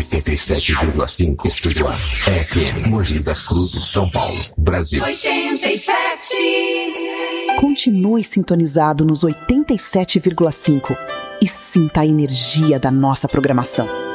87,5 Estúdio A. FM, Mogi das Cruzes, São Paulo, Brasil. 87. Continue sintonizado nos 87,5 e sinta a energia da nossa programação.